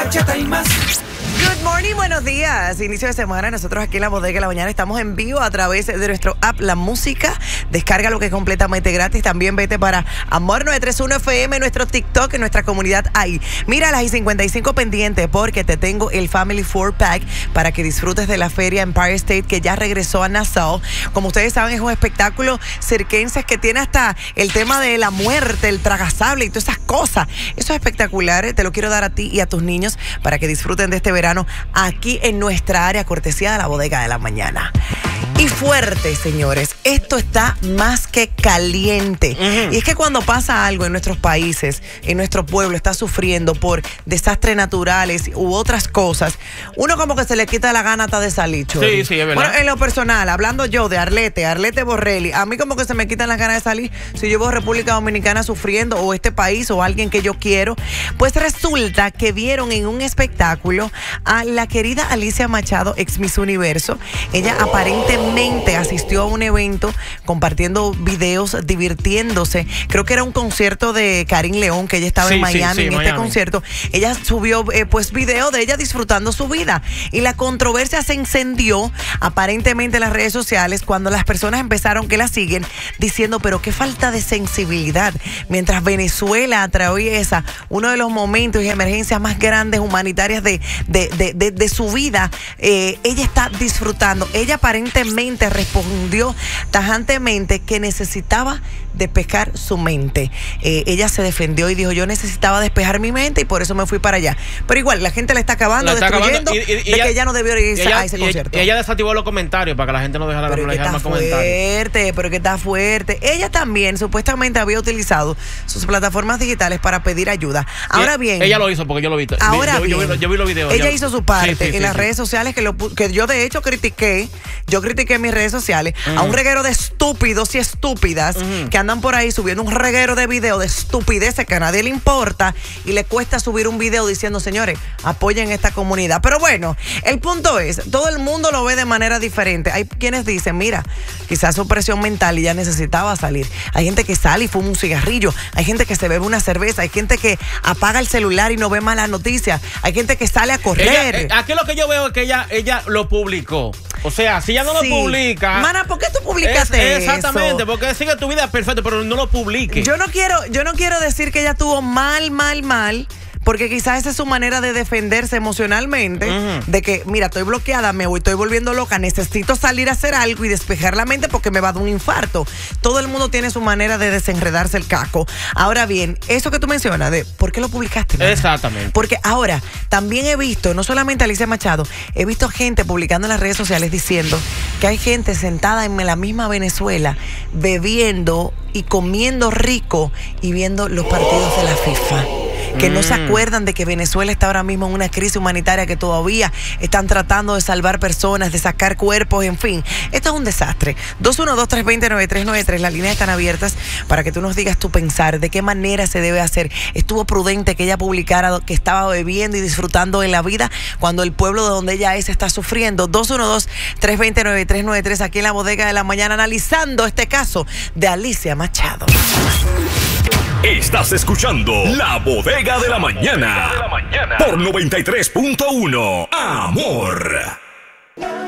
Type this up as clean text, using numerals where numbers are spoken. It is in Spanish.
bachata y más. Good morning, buenos días. Inicio de semana, nosotros aquí en la Bodega de la Mañana estamos en vivo a través de nuestro app La Música. Descarga lo que es completamente gratis. También vete para Amor 931 FM, nuestro TikTok, en nuestra comunidad ahí. Mira, las 55 pendientes porque te tengo el Family 4-Pack para que disfrutes de la feria Empire State que ya regresó a Nassau. Como ustedes saben, es un espectáculo circense que tiene hasta el tema de la muerte, el tragasable y todas esas cosas. Eso es espectacular. Te lo quiero dar a ti y a tus niños para que disfruten de este verano aquí en nuestra área, cortesía de la Bodega de la Mañana. Y fuerte, señores, esto está más que caliente. Y es que cuando pasa algo en nuestros países, en nuestro pueblo, está sufriendo por desastres naturales u otras cosas, uno como que se le quita la gana hasta de salir, Chori. Sí, es verdad. Bueno, en lo personal, hablando yo de Arlete Borrelli, a mí como que se me quitan las ganas de salir si yo veo República Dominicana sufriendo o este país o alguien que yo quiero. Pues resulta que vieron en un espectáculo a la querida Alicia Machado, ex Miss Universo. Ella aparentemente asistió a un evento compartiendo videos, divirtiéndose. Creo que era un concierto de Karim León, que ella estaba en Miami, en este concierto. Ella subió pues video de ella disfrutando su vida. Y la controversia se encendió aparentemente en las redes sociales cuando las personas empezaron, que la siguen, diciendo, pero qué falta de sensibilidad. Mientras Venezuela atraviesa uno de los momentos y emergencias más grandes humanitarias de su vida, ella está disfrutando. Ella aparentemente respondió tajantemente que necesitaba despejar su mente. Ella se defendió y dijo, yo necesitaba despejar mi mente y por eso me fui para allá. Pero igual, la gente la está acabando, destruyendo, de que ella no debió irse a ese concierto. Ella desactivó los comentarios para que la gente no dejara más comentarios. Pero que está fuerte. Ella también supuestamente había utilizado sus plataformas digitales para pedir ayuda. Ahora bien, ella lo hizo porque yo lo vi. Ahora yo vi los videos. Ella hizo su parte en las redes sociales que yo de hecho critiqué. Yo critiqué en mis redes sociales a un reguero de estúpidos y estúpidas que andan por ahí subiendo un reguero de video de estupideces que a nadie le importa y le cuesta subir un video diciendo, señores, apoyen esta comunidad. Pero bueno, el punto es, todo el mundo lo ve de manera diferente. Hay quienes dicen, mira, quizás su presión mental y ya necesitaba salir. Hay gente que sale y fuma un cigarrillo. Hay gente que se bebe una cerveza. Hay gente que apaga el celular y no ve malas noticias. Hay gente que sale a correr. Aquí lo que yo veo es que ella lo publicó. O sea, si ella no lo publica... Mana, ¿por qué tú publicaste eso? Exactamente, porque sigue tu vida perfecta, pero no lo publique. Yo no quiero decir que ella tuvo mal, porque quizás esa es su manera de defenderse emocionalmente, de que, mira, estoy bloqueada, estoy volviendo loca, necesito salir a hacer algo y despejar la mente porque me va a dar un infarto. Todo el mundo tiene su manera de desenredarse el caco. Ahora bien, eso que tú mencionas de ¿por qué lo publicaste, man? Exactamente. Porque ahora también he visto, no solamente a Alicia Machado, he visto gente publicando en las redes sociales diciendo que hay gente sentada en la misma Venezuela bebiendo y comiendo rico y viendo los partidos de la FIFA. Que no se acuerdan de que Venezuela está ahora mismo en una crisis humanitaria, que todavía están tratando de salvar personas, de sacar cuerpos, en fin. Esto es un desastre. 212-320-9393, las líneas están abiertas para que tú nos digas tu pensar, de qué manera se debe hacer. ¿Estuvo prudente que ella publicara que estaba bebiendo y disfrutando de la vida cuando el pueblo de donde ella es está sufriendo? 212-320-9393, aquí en la Bodega de la Mañana, analizando este caso de Alicia Machado. Estás escuchando La Bodega de la Mañana por 93.1 Amor.